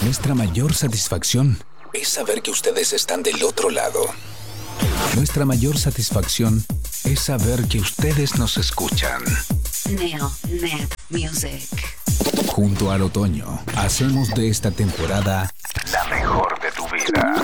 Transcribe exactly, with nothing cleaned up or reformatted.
Nuestra mayor satisfacción es saber que ustedes están del otro lado. Nuestra mayor satisfacción es saber que ustedes nos escuchan. Nailnet Music. Junto al otoño, hacemos de esta temporada la mejor de tu vida.